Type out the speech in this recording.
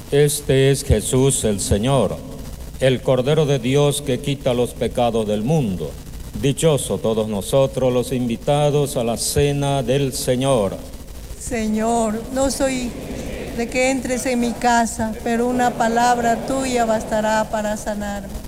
Este es Jesús el Señor, el Cordero de Dios que quita los pecados del mundo. Dichoso todos nosotros los invitados a la cena del Señor. Señor, no soy de que entres en mi casa, pero una palabra tuya bastará para sanarme.